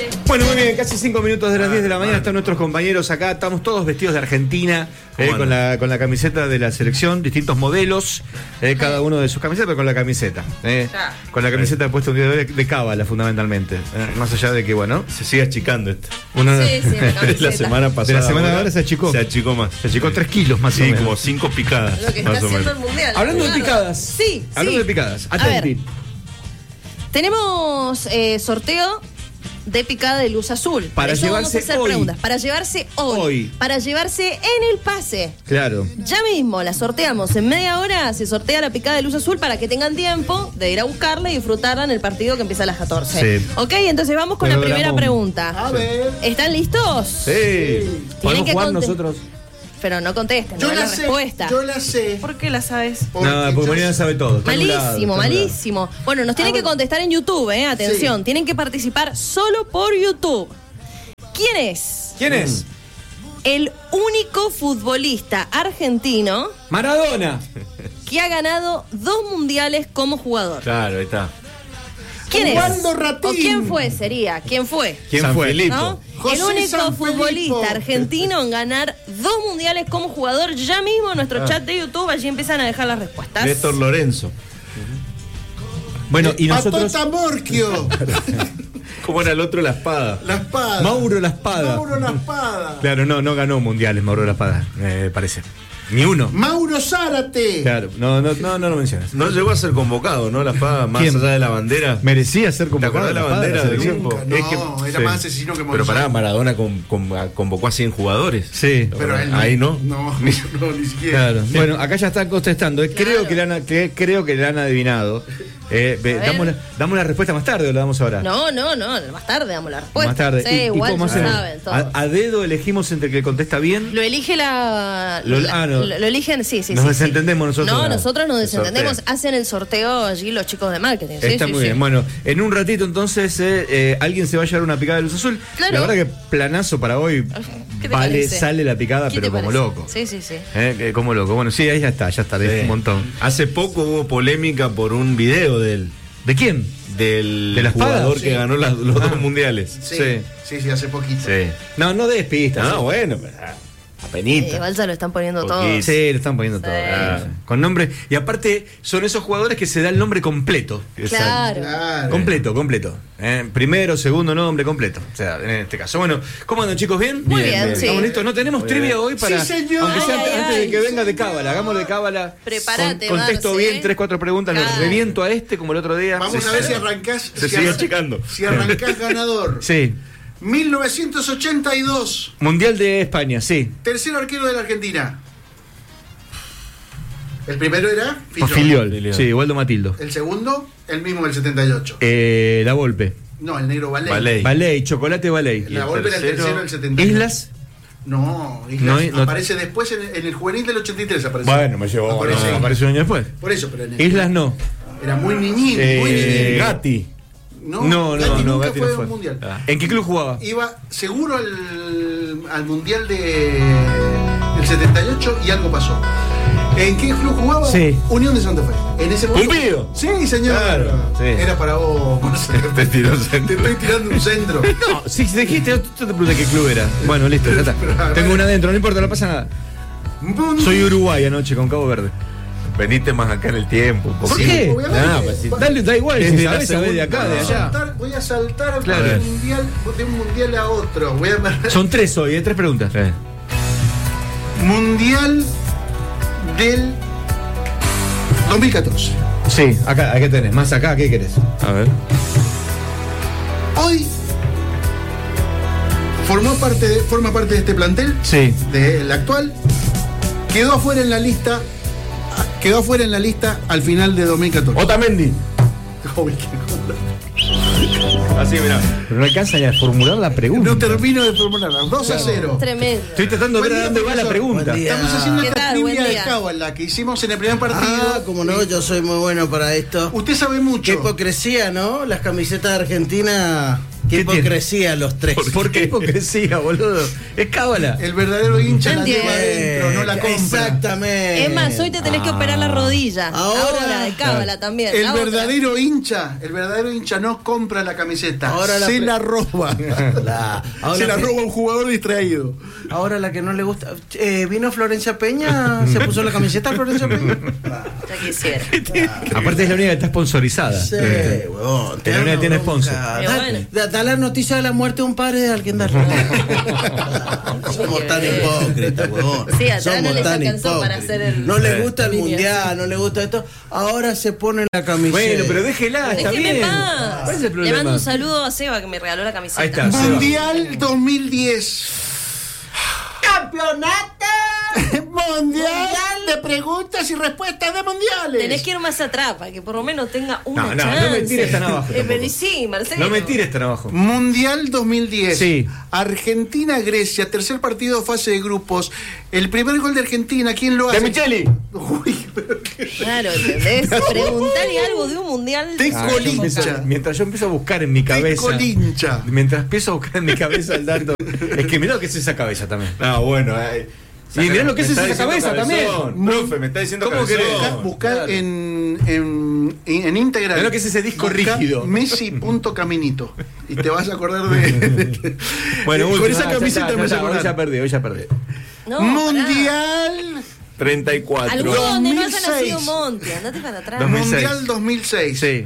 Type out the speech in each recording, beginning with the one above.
Bueno, muy bien, casi 5 minutos de las 10 de la mañana están nuestros compañeros acá. Estamos todos vestidos de Argentina, con la camiseta de la selección, distintos modelos, cada uno de sus camisetas, pero con la camiseta. Con la camiseta puesta un día de cábala, fundamentalmente. Más allá de que, bueno, se sigue achicando esta. La semana pasada. De la semana ahora se achicó. Se achicó más. Se achicó 3 kilos más o menos. Sí, como 5 picadas. Lo que está haciendo el mundial. Hablando de picadas. Sí. Hablando de picadas. Atenti. Tenemos sorteo de picada de luz azul. Para eso llevarse vamos a hacer hoy. preguntas. Para llevarse hoy. Para llevarse en el pase. Claro. Ya mismo la sorteamos. En media hora se sortea la picada de luz azul para que tengan tiempo de ir a buscarla y disfrutarla en el partido que empieza a las 14. Sí. Ok, entonces vamos con la primera pregunta. A ver. ¿Están listos? Sí. ¿Podemos jugar nosotros? Pero no contesten, no la respuesta. Yo la sé. ¿Por qué la sabes? No, porque Mariana sabe todo. Malísimo, malísimo. Bueno, nos tienen que contestar en YouTube, atención. Sí. Tienen que participar solo por YouTube. ¿Quién es? ¿Quién es? El único futbolista argentino Maradona, que ha ganado 2 mundiales como jugador. Claro, ahí está. ¿Quién es? Ratín. ¿O quién fue sería? ¿Quién fue? ¿Quién San fue? Felipe. ¿No? José El único San futbolista Felipe. argentino en ganar 2 mundiales como jugador. Ya mismo en nuestro chat de YouTube, allí empiezan a dejar las respuestas. Néstor Lorenzo. Bueno, y nosotros. Patota Morquio. ¿Cómo era el otro? La espada. La espada. Mauro La Espada. Mauro La Espada. Claro, no ganó mundiales Mauro La Espada, parece. Ni uno. Mauro Zárate. Claro, no lo mencionas. No llegó a ser convocado, ¿no? La espada, más ¿Quién? allá de la bandera. Merecía ser ¿Te convocado. acordás de la bandera del selección? tiempo? No, Es que- era sí. más asesino que Pero Monzón. pará, Maradona convocó a 100 jugadores. Sí. Pero él Ahí no. No, ni siquiera. Claro. Bueno, acá ya están contestando. Creo que le han adivinado. Damos la respuesta más tarde o la damos ahora. No, más tarde damos la respuesta. Más tarde. Sí, ¿Y igual cómo ya hacemos? saben todos. A dedo elegimos entre el que contesta bien. Lo elige no. Lo eligen, sí. Nos desentendemos nosotros. No, nosotros nos El desentendemos. sorteo. Hacen el sorteo allí los chicos de marketing. Sí, Está sí, muy sí. bien. Bueno, en un ratito entonces alguien se va a llevar una picada de luz azul. Claro. La verdad que planazo para hoy. ¿Qué te Vale, parece? sale la picada, ¿Qué pero te como parece? loco. Sí. Como loco. Bueno, sí, ahí ya está, un montón. Hace poco hubo polémica por un video del ¿De la espada? jugador Sí. que ganó los 2 mundiales. Sí, hace poquito. Sí. No des pistas. Ah, bueno, pero apenita. Igual se lo están poniendo Poquito. todos. Sí, lo están poniendo todo. Con nombre. Y aparte, son esos jugadores que se da el nombre completo. Claro. Completo. Primero, segundo nombre, completo. O sea, en este caso. Bueno, ¿cómo andan, chicos? ¿Bien? Muy bien, sí. ¿Estamos listos? No tenemos trivia hoy para. Sí, señor. Aunque sea Ay, antes de que ay. venga de cábala. Hagamos de cábala. Prepárate, Contesto Marce. bien, 3, 4 preguntas. Los Claro. reviento a como el otro día. Vamos a ver si arrancás. Se sigue achicando. Si arrancás ganador. Sí. 1982. Mundial de España, sí. Tercer arquero de la Argentina. El primero era Filiol. Sí, Waldo Matildo. El segundo, el mismo del 78. La Volpe. No, el negro Valey. Valey, Chocolate Valey. La el Volpe era el tercero del 78. Islas. No, Islas No, aparece después en el juvenil del 83. Aparece. Bueno, me llevó. Aparece. Apareció un año después. Por eso, pero en el Islas no. era muy niñín, muy niñín. Gatti. No, Gatti nunca Gatti fue no a un mundial. ¿En qué club jugaba? Iba seguro al mundial del 78 y algo pasó. ¿En qué club jugaba? Sí. Unión de Santa Fe. En ese momento. ¿Cumplido? Sí, señor. Claro, sí. Era para vos, Marcelo. Te tiró Te estoy tirando un centro. No, si dijiste, yo te pregunté qué club era. Bueno, listo, ya está. Tengo una adentro, no importa, no pasa nada. Soy Uruguay anoche con Cabo Verde. Veniste más acá en el tiempo. Un ¿Por poquito. qué? Obviamente. No, pues, dale, da igual, Desde si la sabés, sabés de segunda- acá, de allá. Voy a saltar Claro. de un mundial a otro. Son 3 hoy, 3 preguntas. Mundial del 2014. Sí, acá, ¿qué tenés? Más acá, ¿qué querés? A ver. Hoy forma parte de este plantel, Sí. del actual. Quedó afuera en la lista al final de 2014. Otamendi. Uy, qué cosa. Así, mirá. Pero no alcanza ni a formular la pregunta. No termino de formularla. 2-0. Tremendo. Estoy tratando de ver a dónde va la pregunta. Buen día. Estamos haciendo ¿Qué esta tal? Buen trivia de día. cábala que hicimos en el primer partido. Como no, yo soy muy bueno para esto. Usted sabe Qué mucho. hipocresía, ¿no? Las camisetas de Argentina Qué hipocresía los tres. ¿Por qué hipocresía, boludo? Es cábala. El verdadero hincha la Entiendo. lleva adentro, no la compra. Exactamente. Es más, hoy te tenés que operar la rodilla. Ahora, de cábala también. El la otra. verdadero hincha no compra la camiseta, Ahora se la roba. Ahora Se la que- roba un jugador distraído. Ahora la que no le gusta. ¿Vino Florencia Peña? ¿Se puso la camiseta Florencia Peña? Ya quisiera. Aparte es la única que está sponsorizada. Sí, huevón. Que la única que tiene sponsor. Pero bueno. Da la noticia de la muerte de un padre de alguien de Somos tan hipócritas, huevón. Sí, a Tana Somos les tan alcanzó para hipócritas. hacer el- No les gusta el línea. mundial, no les gusta esto. Ahora se pone la camiseta. Bueno, pero déjela, está Déjeme bien. más. ¿Cuál es el Le problema? mando un saludo a Seba que me regaló la camiseta. Ahí está. Mundial 2010. ¡Campeonato! Mundial de preguntas y respuestas de mundiales. Tenés que ir más atrás para que por lo menos tenga una No, chance. no me tires tan abajo Pero tampoco. sí, Marcelo. No me tires tan abajo. Mundial 2010. Sí. Argentina-Grecia, tercer partido, fase de grupos. El primer gol de Argentina, ¿quién lo hace? ¡De Micheli! Uy, pero qué... Claro, ¿entendés? Preguntarle algo de un mundial. Te Ah, colincha. mientras yo empiezo a buscar en mi cabeza. colincha. Mientras empiezo a buscar en mi cabeza el dato. Es que mirá lo que es esa cabeza también. No, bueno. Y mirá lo que es me esa está cabeza diciendo también. cabezón. Profe, me está diciendo ¿Cómo cabezón. querés? Buscar Claro. en Instagram. Mirá lo que es ese disco Buscá rígido. Messi.caminito. Y te vas a acordar de. Bueno, con última, esa ya camiseta está, me vas a hoy acordar. ya perdí, hoy ya perdí. No, pará. Mundial. 34. Alguno donde no haya 2006. nacido Monte. Andate para atrás. 2006. Mundial 2006. Sí.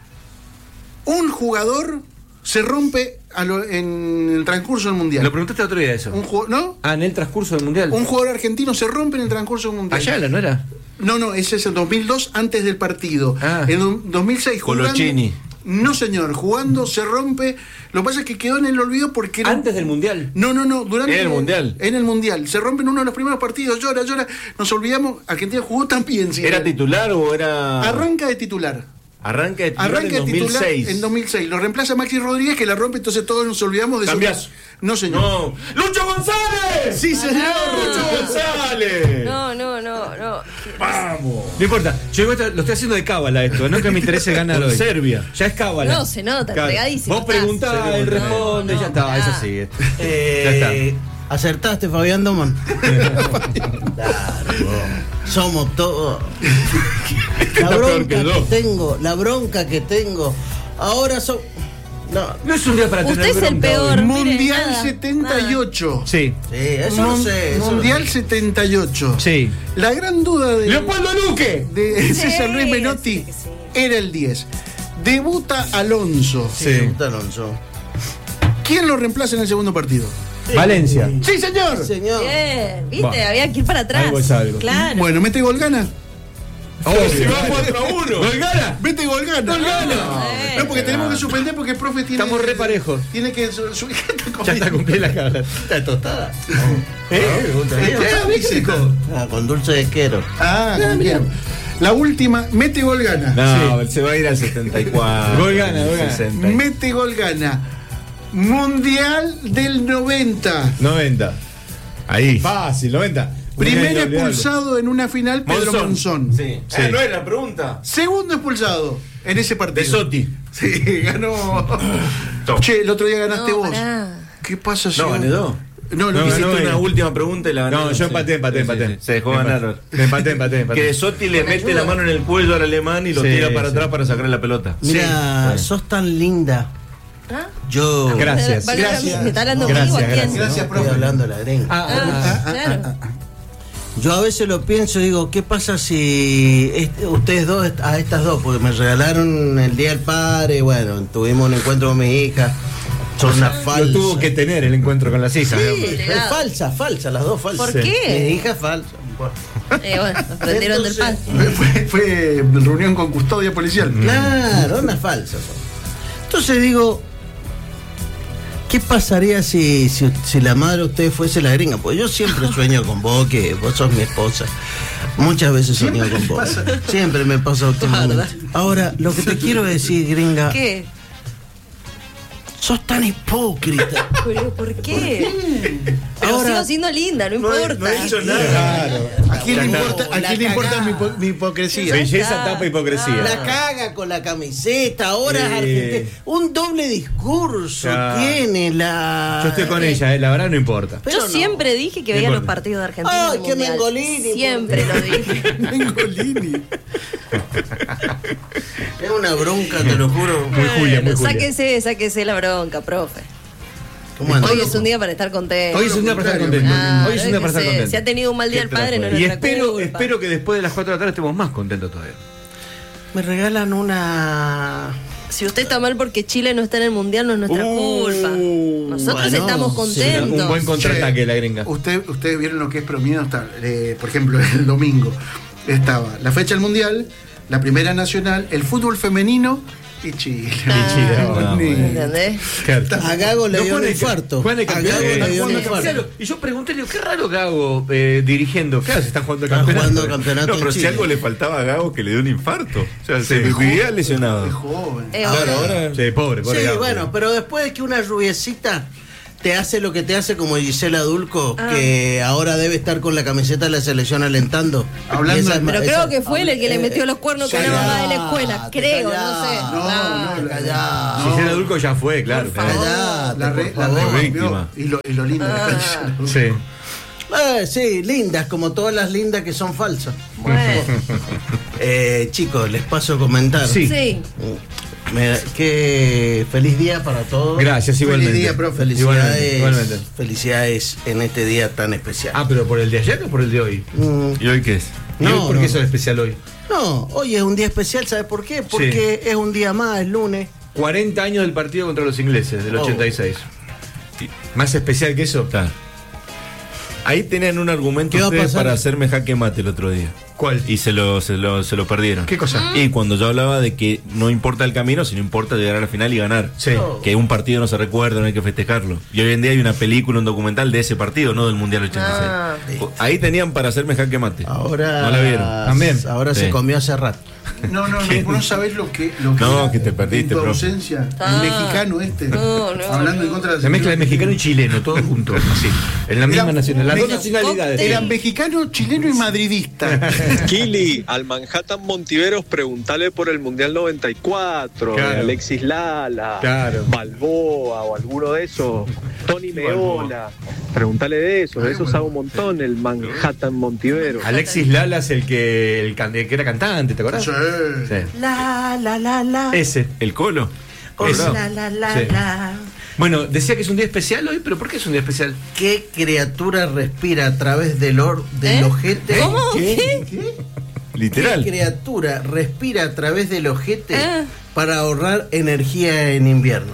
Un jugador se rompe en el transcurso del mundial. Lo preguntaste el otro día eso. ¿No? Ah, en el transcurso del mundial. Un jugador argentino se rompe en el transcurso del mundial. Ayala, ¿no era? No, ese es el 2002 antes del partido. Ah. En 2006 jugando. Colochini. No, señor, jugando se rompe. Lo que pasa es que quedó en el olvido porque era- Antes del mundial. No, durante En el mundial. En el mundial. Se rompe en uno de los primeros partidos, llora. Nos olvidamos, Argentina jugó tan bien. sí. ¿Era titular o era.? Arranca de titular. Arranca de titular Arranca en de titular 2006. en 2006. Lo reemplaza Maxi Rodríguez, que la rompe, entonces todos nos olvidamos de eso. Cambiazo. No, señor. No. ¡Lucho González! Sí, señor. ¡Lucho González! No. ¡Vamos! No importa, yo igual lo estoy haciendo de cábala esto, no que me interese ganar Con hoy. Serbia. Ya es cábala. No, se nota, Claro. pegadísimo Vos estás. preguntás, él responde, No, ya está, pará. eso sí. Ya está. ¿Acertaste, Fabián Doman? Claro, somos todos. La bronca que tengo. Ahora son. No, No es un día para Usted tener es el bronca peor. hoy. Mundial Mire, nada, 78. Sí, sí, eso lo sé. eso lo Mundial sé. 78. sí. La gran duda de ¡Leopoldo Luque! de César Luis Menotti sí que sí. era el 10. Debuta Alonso. Sí, Alonso. ¿Quién lo reemplaza en el segundo partido? Valencia. ¡Sí, señor! Señor. Bien, viste, Va. había que ir para atrás. Algo es algo. Claro. Bueno, mete gol gana. Si va 4-1. ¡Golgana! Vete gol gana. Eh. No, porque tenemos que suspender porque el profe tiene. Estamos re parejos. Tiene que. Ya está cumplida la cabeza. Está tostada. Con dulce de quero. Bien. La última, mete gol gana. No, se va a ir al 74. Gol gana, gol gana. 60. Mete gol gana. Mundial del 90. 90. Ahí. Fácil, 90. Primer Inolvidable. expulsado en una final, Pedro Monzón. Sí. Sí. ¿No es la pregunta? Segundo expulsado en ese partido. De Sotti. Sí, ganó. Che, el otro día ganaste No, vos. pará. ¿Qué pasa si No, gané dos. No, No, Hiciste ganó una él. última pregunta y la gané. No, yo empaté. Se dejó ganar. Me empaté. Que De Sotti le mete la mano en el cuello al alemán y lo Sí, tira para sí. atrás para sacarle la pelota. Mira, Sí. sos tan linda. ¿Ah? Yo. Gracias. ¿Me está hablando Gracias, conmigo a quién? gracias. Gracias, Estoy profe. hablando de la gringa. Claro. Yo a veces lo pienso y digo, ¿qué pasa si ustedes dos, a estas dos, porque me regalaron el Día del Padre, bueno, tuvimos un encuentro con mi hija, son una falsa. Lo tuvo que tener el encuentro con las hijas. Sí, Legado. falsa, las dos falsas. ¿Por qué? Mi hija es falsa. Bueno, nos prendieron del pan. Fue reunión con custodia policial. Claro, unas falsas. Entonces digo, ¿qué pasaría si la madre de ustedes fuese la gringa? Pues yo siempre sueño con vos, que vos sos mi esposa. Muchas veces sueño con vos. Siempre me pasa últimamente. Ahora, lo que te quiero decir, gringa, ¿Qué? sos tan hipócrita. ¿Pero por qué? Pero Ahora- sigo siendo linda, no importa. No he hecho nada. Claro. ¿A quién le importa, La cagá. mi hipocresía? Belleza tapa hipocresía. La caga con la camiseta, ahora es Argentina. Un doble discurso Claro. tiene la. Yo estoy con ella, la verdad no importa. Pero Yo no. siempre dije que veía No los importa. partidos de Argentina. Ay, en el qué Mundial. Mengolini, Siempre lo dije. Mengolini. Es una bronca, te lo juro. Muy Julia, muy Julia. Sáquese la bronca, profe. ¿Cómo andas? Hoy es un día para estar contento. Hoy es un día para estar contento. Ah, Hoy es un día para estar Si ha contento. tenido un mal día el padre, no es Y nuestra culpa. espero que después de las 4 de la tarde estemos más contentos todavía. Me regalan una. Si usted está mal porque Chile no está en el Mundial, no es nuestra culpa. Nosotros bueno, estamos sí, contentos. Un buen contraataque de la gringa. Ustedes vieron lo que es promedio. Por ejemplo, el domingo estaba la fecha del Mundial, la Primera Nacional, el fútbol femenino y Chile. ¿Entendés? A Gago le dio un infarto. Juan el A campeón. Gago le dio un Juan el infarto. campeón. Y yo pregunté, le digo, qué raro Gago dirigiendo. Claro, se están jugando el Está campeonato. jugando campeonato No, en pero si Chile. algo le faltaba a Gago que le dio un infarto. O sea, se vivía lesionado. Es joven. Ahora- Sí, pobre Sí, Gago. bueno, pero después de que una rubiecita te hace lo que te hace como Gisela Dulco, Ah. que ahora debe estar con la camiseta de la selección alentando. Hablando Y esa de- es ma- Pero esa- creo que fue él el que le metió los cuernos con la callate, mamá de la escuela. Creo, no sé. No, Callá. Gisela Dulco ya fue, claro. Por favor. Callate, La por red favor. Víctima. y lo lindo que está diciendo. Sí. Sí, lindas, como todas las lindas que son falsas. Bueno, Chicos, les paso a comentar. Sí. sí. Qué feliz día para todos. Gracias, igualmente. día, profe. Felicidades, Igualmente. felicidades en este día tan especial. Ah, pero por el de ayer o por el de hoy? ¿Y hoy qué es? ¿Y No, hoy por qué no. eso es especial hoy? No, hoy es un día especial, ¿sabes por qué? Porque es un día más, es lunes. 40 años del partido contra los ingleses, del Oh. 86. ¿Más especial que eso? Está. Ahí tenían un argumento ¿Qué va a ustedes pasar? para hacerme jaque mate el otro día. ¿Cuál? Y se lo perdieron. ¿Qué cosa? Y cuando yo hablaba de que no importa el camino, sino importa llegar a la final y ganar. Sí. Que un partido no se recuerda, no hay que festejarlo. Y hoy en día hay una película, un documental de ese partido, no del Mundial 86. Ah. Ahí tenían para hacerme jaque mate. Ahora, ¿No la vieron? También. Ahora Sí. se comió hace rato. No, vos no sabés lo que No, que te perdiste, en tu profe. ausencia, Ah. el mexicano No, hablando en contra de la Se mezcla de mexicano y chileno, todos juntos. Así. En la misma Era- nacionalidad. Las dos Mira, nacionalidades. Eran mexicano, chileno y madridista. Kili, al Manhattan Montiveros, preguntale por el Mundial 94, Claro. de Alexis Lala, Claro. Balboa o alguno de esos, Tony Meola. Preguntale de eso sabe un montón el Manhattan Montiveros. Alexis Lalas, el que era cantante, ¿te acordás? Sí. Sí. La. Ese. El Colo. Ese. La. Sí. Bueno, decía que es un día especial hoy, pero ¿por qué es un día especial? ¿Qué criatura respira a través del ojete? ¿Cómo? ¿Qué Literal. criatura respira a través del ojete Ah. para ahorrar energía en invierno?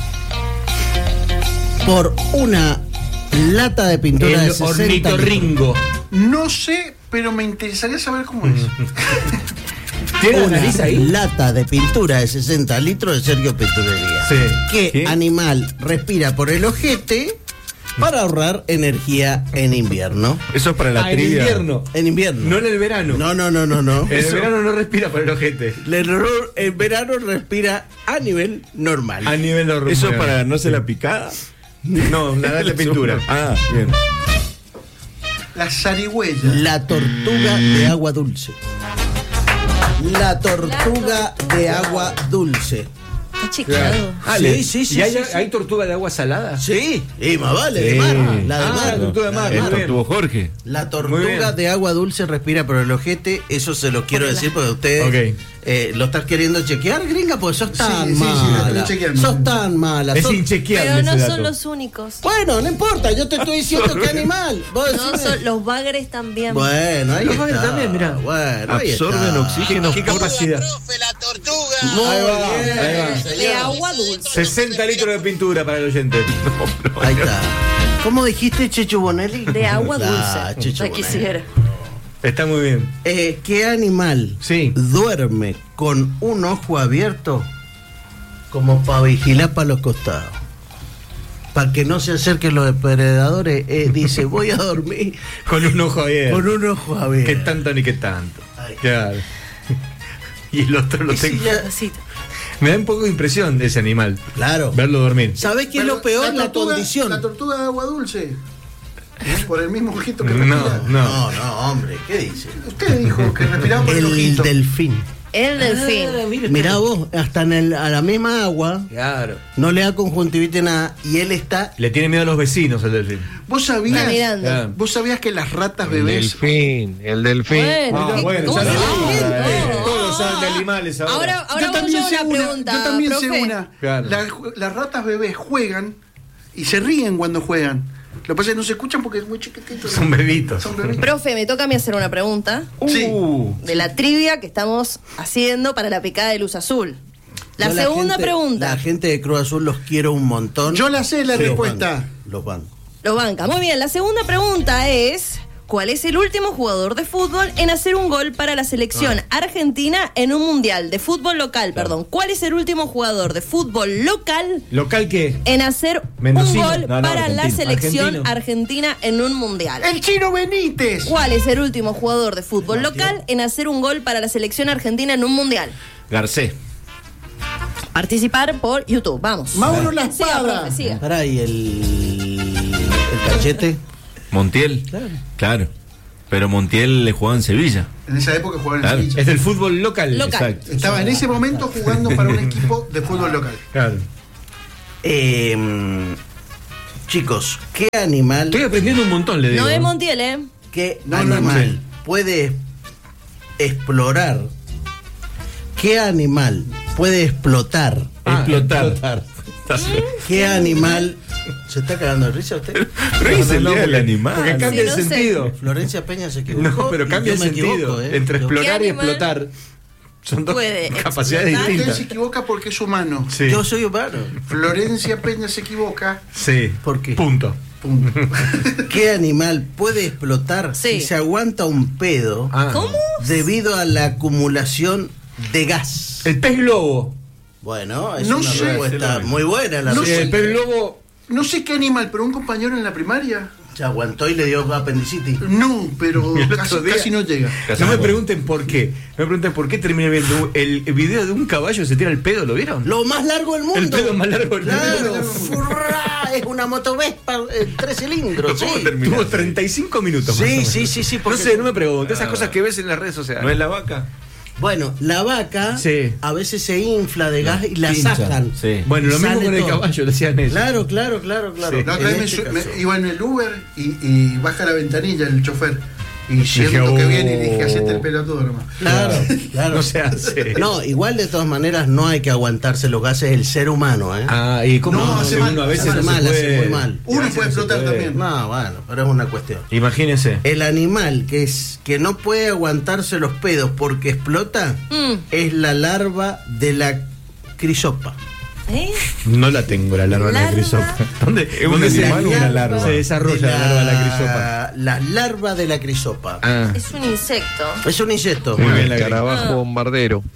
Por una lata de pintura de El 60 ornitorrinco. No sé, pero me interesaría saber cómo es. ¿Tiene la Una nariz ahí? lata de pintura de 60 litros de Sergio Pinturería. Sí. ¿Qué ¿Qué? animal respira por el ojete para ahorrar energía en invierno? Eso es para la En trivia. invierno. En invierno. No en el verano. No. En el verano no respira por el ojete. En verano respira a nivel normal. A nivel normal. Eso es para ganarse la picada. No, la de pintura. Ah, bien. La zarigüeya. La tortuga de agua dulce. La tortuga de agua dulce. Está chequeado. Sí. ¿Y hay tortuga de agua salada? Sí, y más vale, de Sí. mar. La de Ah, mar. la tortuga de mar. El muy bien. tortugo Jorge. La Muy tortuga bien. de agua dulce respira por el ojete, eso se lo quiero decir porque usted Ok. lo estás queriendo chequear, gringa, porque sos tan sí, sí, lo mala. estoy chequeando. Sos tan mala. Es sos- inchequeable Pero no ese son dato. los únicos. Bueno, no importa, yo te estoy diciendo qué animal. Vos No, decime. son los bagres también. Bueno, ahí Los está. bagres también, mirá. Bueno, ahí Absorben está. oxígeno. ¿Qué capacidad? Muy Ahí va, bien, ahí va. señor. De agua dulce. 60 litros de pintura para el oyente. Ahí está. ¿Cómo dijiste, Chechu Bonelli? De agua Ah, dulce. Chechu Ya Bonelli. quisiera. Está muy bien. ¿Qué animal Sí. duerme con un ojo abierto como para vigilar para los costados? Para que no se acerquen los depredadores, dice, voy a dormir Con un ojo abierto. con un ojo abierto. ¿Qué tanto ni qué tanto? Ay. Claro. Y el otro lo Y si tengo. ya- Besito. Me da un poco de impresión de ese animal. Claro. Verlo dormir. ¿Sabés qué es lo peor? La condición. La tortuga de agua dulce. Por el mismo ojito que No, respira. no. No, hombre, ¿qué dice? Usted dijo que respiraba por el El ojito. delfín. El delfín. Mirá vos, hasta a la misma agua Claro. no le da conjuntivitis nada y él está. Le tiene miedo a los vecinos el delfín. ¿Vos Está sabías? mirando. ¿Vos sabías que las ratas El bebés? delfín, el delfín. Bueno, ¿cómo ya se lo llama? vimos, todos saben de animales ahora. Ahora vamos yo a una pregunta. Yo también sé profe. una. Claro. Las ratas bebés juegan y se ríen cuando juegan. Lo que pasa es que no se escuchan porque es muy chiquitito. Son bebitos. Son bebitos. Profe, me toca a mí hacer una pregunta Sí. de la trivia que estamos haciendo para la picada de Luz Azul. La Yo segunda gente- pregunta. La gente de Cruz Azul los quiero un montón. Yo la sé la Los respuesta. banco, Los bancos. Lo banca. Muy bien, la segunda pregunta es: ¿cuál es el último jugador de fútbol en hacer un gol para la selección argentina en un mundial de fútbol local? Perdón. ¿Cuál es el último jugador de fútbol local ¿Local qué? en hacer Mendocino. un gol No, para la argentino. selección Argentino. argentina en un mundial? El Chino Benítez. ¿Cuál es el último jugador de fútbol local en hacer un gol para la selección argentina en un mundial? Garcés. Participar por YouTube. Vamos. Mauro Las Siga, profe, Parras. siga. Pará, y el cachete. Montiel. Claro. Pero Montiel le jugaba en Sevilla. En esa época jugaban Claro. en Sevilla. Es del fútbol local. Local. Exacto. Estaba en ese momento jugando para un equipo de fútbol local. Claro. Chicos, ¿qué animal, Estoy aprendiendo un montón, le digo. No es Montiel, ¿eh? qué No, no, animal puede explorar? ¿Qué animal puede explotar? Explotar. ¿Qué animal? ¿Se está cagando de risa usted? Pero ese es el día del Porque animal. cambia Sí, el no sé. sentido. Florencia Peña se equivocó. No, pero y cambia yo el me sentido. equivoco, Entre Yo- explorar y ¿Qué animal explotar. Son dos puede capacidades explotar? Usted distintas. se equivoca porque es humano. Sí. Yo soy humano. Florencia Peña se equivoca. Sí. ¿Por qué? Punto. Punto. ¿Qué animal puede explotar Sí. si se aguanta un pedo Ah. ¿Cómo? debido a la acumulación de gas? El pez globo. Bueno, es No una sé. respuesta muy buena. La No Sí, sé. el pez globo. No sé qué animal, pero un compañero en la primaria. Se aguantó y le dio apendicitis. No, pero El otro casi, día- casi no llega. No me pregunten por qué. Me pregunten por qué terminé viendo el video de un caballo que se tira el pedo. ¿Lo vieron? Lo más largo del mundo. El pedo más largo del Claro, mundo. furra, es una motovespa 3 cilindros. ¿Cómo Sí. termina? Tuvo 35 minutos más o Sí, menos. sí, sí, sí. No porque- sé, no me preguntes. Esas cosas que ves en las redes sociales. ¿No es la vaca? Bueno, la vaca Sí. a veces se infla de gas y la Pincha. sacan. Sí. Bueno, lo mismo Sale con el todo. caballo, decían ellos. Claro. Sí. La otra En vez este caso. iba en el Uber y baja la ventanilla el chofer. Y siento Dije, que oh. viene y le dije, hacete el pelotudo nomás. Claro. No se hace. No, igual de todas maneras no hay que aguantarse los gases del ser humano, ¿eh? Ah, y cómo No, hace mal, uno a veces hace no se mal, hace puede. muy mal. Y a Uno veces puede no se explotar puede. también. No, bueno, pero es una cuestión. Imagínense. El animal que no puede aguantarse los pedos porque explota es la larva de la crisopa. ¿Eh? No la tengo, la larva de la ¿Larva? crisopa. ¿Dónde, ¿Es un dónde se, animal o una larva? se desarrolla la larva de la crisopa? La larva de la crisopa. Ah, Es un insecto. Es un insecto. Muy bien, la Escarabajo bombardero.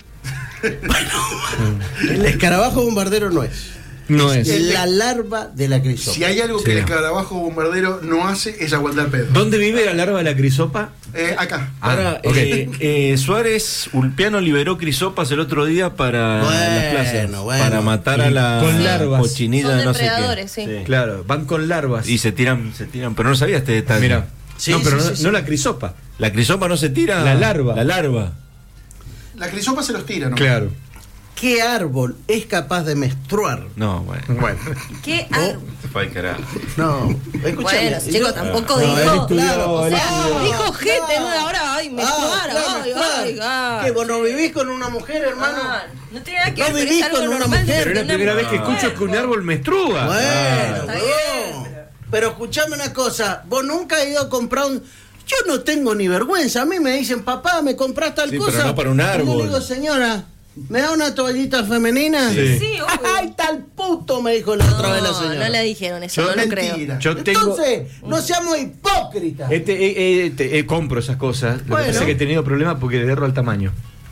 El escarabajo bombardero no es. no es. La larva de la crisopa. Si hay algo Sí. que el escarabajo bombardero no hace es aguantar pedo. ¿Dónde vive la larva de la crisopa? Acá. Ahora, ok. Suárez Ulpiano liberó crisopas el otro día para Bueno, las plazas. bueno. Para matar a la Con larvas. cochinilla Son de no sé depredadores, qué. sí. Claro, van con larvas. Y se tiran. Pero no sabía este detalle. Mira. Sí, no, pero sí, no, sí, no sí. la crisopa. La crisopa no se tira. La larva. La larva. La crisopa se los tira, ¿no? Claro. ¿Qué árbol es capaz de menstruar? No, bueno. Bueno. ¿Qué? Fue al carajo. No, escúchame. Bueno, chicos, tampoco No, él dijo. estudió, claro, O él sea, estudió. dijo gente, ¿no? Ahora, ay, me claro, ay, claro. ay. ¿Que vos no vivís con una mujer, hermano? Ah, no tiene nada que No ver, pero vivís es algo con una normal de mujer. Pero es la tener primera vez que mujer. escucho que un árbol menstrua. Bueno, está huevón. bien, Pero escuchame una cosa, vos nunca has ido a comprar un... Yo no tengo ni vergüenza, a mí me dicen, papá, ¿me compras tal Sí, cosa? pero no para un Y yo árbol. le digo, señora, ¿me da una toallita femenina? Sí. Sí, obvio. ¡Ay, tal puto! Me dijo la otra vez la No, señora. no le dijeron eso, Yo no lo creo. Mentira. Yo tengo. Entonces, no seamos hipócritas. Compro esas cosas. Lo Bueno. que pasa es que he tenido problemas porque le erro al tamaño.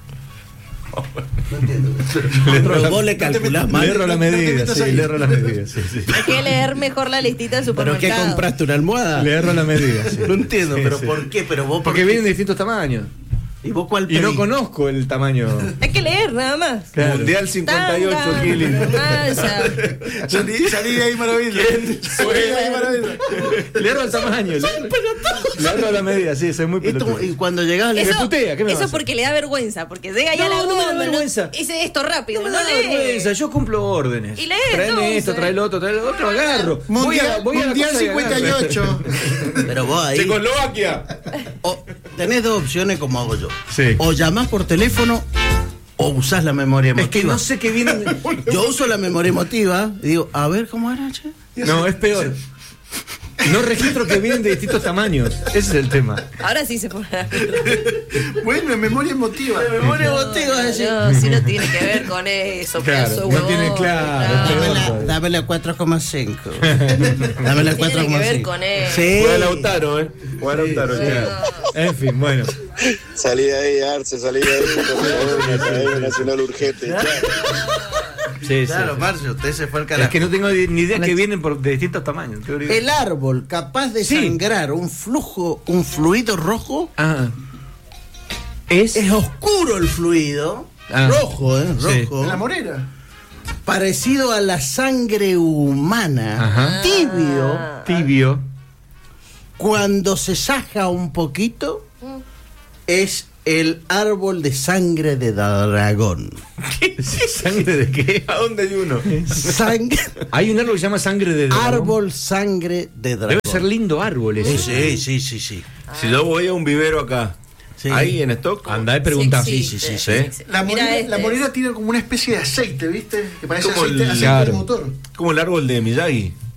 No entiendo. Pero vos le calculás mal. Le erro la no te medida, metas sí, ahí. le erro la medida. Sí, sí. Hay que leer mejor la listita del ¿Pero qué supermercado. compraste? ¿Una almohada? Le erro la medida. sí. No entiendo, Sí, pero sí. ¿por qué? Pero vos, Porque ¿por qué? vienen de distintos tamaños. ¿Y vos cuál Y no pedís? conozco el tamaño. Hay que leer nada más. Claro. Mundial 58 kilos. Salí de ahí, maravilla. Salí de ahí, maravilla. Le erro el tamaño. Le erro la medida, sí, soy muy pelotudo. Y cuando llegás Me putea, ¿qué me va a Eso hacer? porque le da vergüenza, porque llega ya No, la no me da uno, vergüenza. hice esto rápido, No me no da lee. vergüenza, yo cumplo órdenes. Y lee, Tráeme entonces. esto, trae lo otro, agarro. Mundial, voy a la mundial cosa y agarro. 58. Pero vos ahí Checoslovaquia. tenés dos opciones como hago yo. Sí. O llamás por teléfono o usás la memoria Es emotiva. que no sé qué viene. Yo uso la memoria emotiva y digo, a ver cómo era, che. No, es peor. No registro que vienen de distintos tamaños. Ese es el tema. Ahora sí se pone. Bueno, en memoria emotiva. Memoria emotiva, es decir, No, si no tiene que ver con eso, Claro, pedazo de no huevón, tiene claro, dame la 4,5. Dame la 4,5. Tiene que ver con eso. Sí. Juega Lautaro, Juega Lautaro. En fin, bueno. Salí de ahí, Arce, salí de ahí, una cadena nacional urgente. Sí, Claro, sí. Marcio, usted se fue al Es carajo. que no tengo ni idea que vienen de distintos tamaños. El árbol capaz de Sí. sangrar un fluido rojo, Ah. Es. es oscuro el fluido, Ah. rojo, Sí. rojo, La morera. parecido a la sangre humana, Ajá. tibio, Tibio. cuando se saja un poquito, es el árbol de sangre de dragón. ¿Sangre de qué? ¿A dónde hay uno? Sangre, Hay un árbol que se llama sangre de dragón. árbol sangre de dragón. Debe ser lindo árbol ese. Sí. Si yo voy a un vivero acá, Sí. ¿hay en stock? Andá y preguntá. Sí. La Mira morera, este. la morera tiene como una especie de aceite, ¿viste? Que parece Como aceite, el- aceite claro. de motor. Como el árbol de Miyagi.